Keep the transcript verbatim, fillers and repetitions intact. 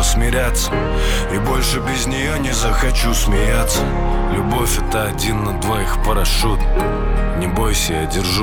готова смиряться, и больше без нее не захочу смеяться. Любовь — это один на двоих парашют. Не бойся, я держу